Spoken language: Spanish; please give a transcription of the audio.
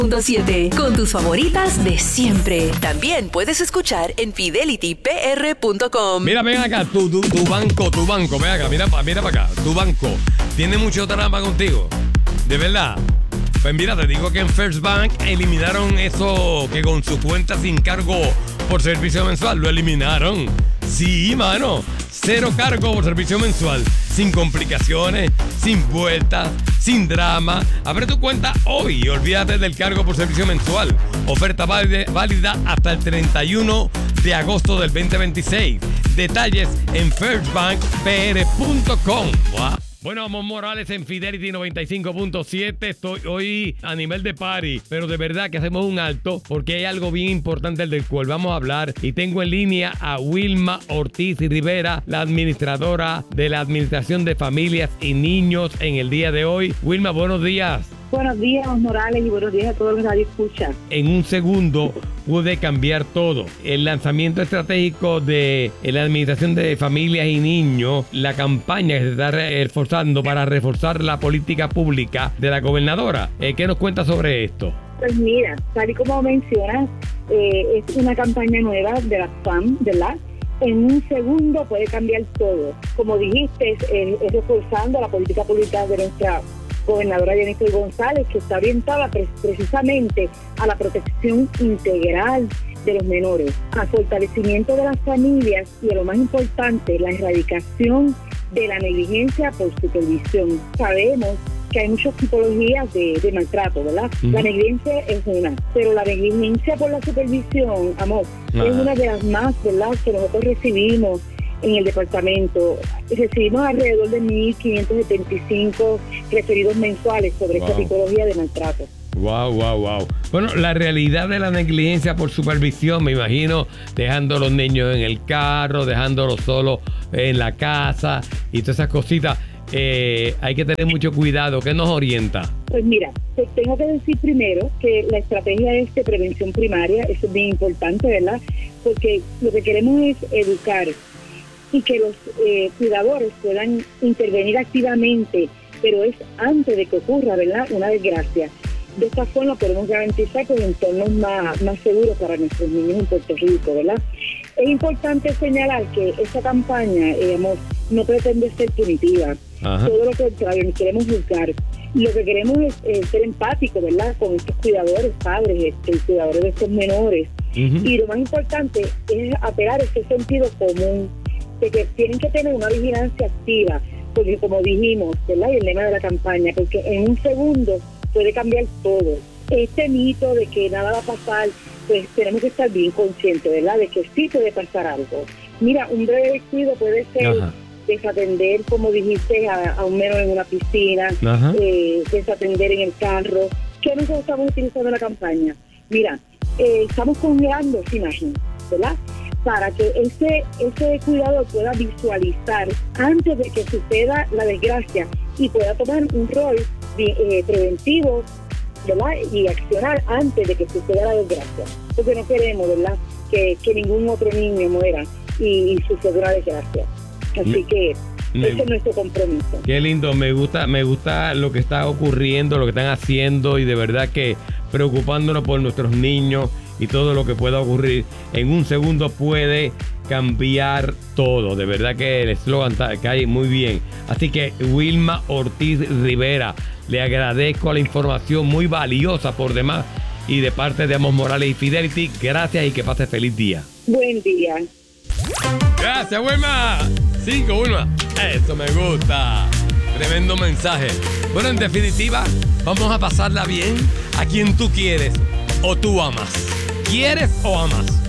.7 con tus favoritas de siempre. También puedes escuchar en fidelitypr.com. Mira, ven acá, tu banco, ven acá, mira para acá. Tu banco tiene mucho trampa contigo, de verdad. Pues mira, te digo que en First Bank eliminaron eso que con su cuenta sin cargo por servicio mensual, lo eliminaron. Sí, mano, 0 cargo por servicio mensual, sin complicaciones, sin vueltas, sin drama. Abre tu cuenta hoy y olvídate del cargo por servicio mensual. Oferta válida hasta el 31 de agosto del 2026. Detalles en firstbankpr.com. ¡Wow! Bueno, Amos Morales en Fidelity 95.7. Estoy hoy a nivel de party, pero de verdad que hacemos un alto porque hay algo bien importante del cual vamos a hablar. Y tengo en línea a Wilma Ortiz Rivera, la administradora de la Administración de Familias y Niños en el día de hoy. Wilma, buenos días. Buenos días, Morales, y buenos días a todos los que radio escuchan. En un segundo puede cambiar todo. El lanzamiento estratégico de la Administración de Familias y Niños, la campaña que se está reforzando para reforzar la política pública de la gobernadora. ¿Qué nos cuenta sobre esto? Pues mira, tal y como mencionas, es una campaña nueva de la FAM, ¿verdad? En un segundo puede cambiar todo. Como dijiste, es reforzando la política pública de nuestra gobernadora Jennifer González, que está orientada precisamente a la protección integral de los menores, al fortalecimiento de las familias y, a lo más importante, la erradicación de la negligencia por supervisión. Sabemos que hay muchas tipologías de maltrato, ¿verdad? La negligencia es una, pero la negligencia por la supervisión, amor, es una de las más, ¿verdad?, que nosotros recibimos en el departamento. Recibimos alrededor de 1.575 referidos mensuales sobre esta tipología de maltrato. Wow. Bueno, la realidad de la negligencia por supervisión, me imagino, dejando a los niños en el carro, dejándolos solos en la casa y todas esas cositas. Hay que tener mucho cuidado. ¿Qué nos orienta? Pues mira, te tengo que decir primero que la estrategia es de prevención primaria. Eso es bien importante, ¿verdad? Porque lo que queremos es educar y que los cuidadores puedan intervenir activamente, pero es antes de que ocurra, ¿verdad?, una desgracia. De esta forma podemos garantizar que entornos más seguros para nuestros niños en Puerto Rico, ¿verdad? Es importante señalar que esta campaña, no pretende ser punitiva. Todo lo contrario, ni queremos juzgar. Lo que queremos es ser empáticos, ¿verdad?, con estos cuidadores, padres, cuidadores de estos menores. Y lo más importante es apelar ese sentido común de que tienen que tener una vigilancia activa, porque como dijimos, ¿verdad?, y el lema de la campaña, porque en un segundo puede cambiar todo. Este mito de que nada va a pasar, pues tenemos que estar bien conscientes, ¿verdad?, de que sí puede pasar algo. Mira, un breve descuido puede ser desatender, como dijiste, a un menor en una piscina, desatender en el carro. ¿Qué nosotros estamos utilizando en la campaña? Mira, estamos congelando esa imagen, ¿verdad?, para que ese cuidador pueda visualizar antes de que suceda la desgracia y pueda tomar un rol preventivo, ¿verdad?, y accionar antes de que suceda la desgracia, porque no queremos, ¿verdad?, que ningún otro niño muera y suceda una desgracia. Así que ese es nuestro compromiso. Qué lindo, me gusta lo que está ocurriendo, lo que están haciendo, y de verdad que preocupándonos por nuestros niños y todo lo que pueda ocurrir en un segundo puede cambiar todo. De verdad que el eslogan cae muy bien. Así que Wilma Ortiz Rivera, le agradezco la información muy valiosa por demás, y de parte de Amos Morales y Fidelity, gracias y que pase feliz día. Buen día. Gracias, Wilma. 5, Wilma. Eso me gusta. Tremendo mensaje. Bueno, en definitiva, vamos a pasarla bien a quien tú quieres o tú amas. ¿Quieres o amas?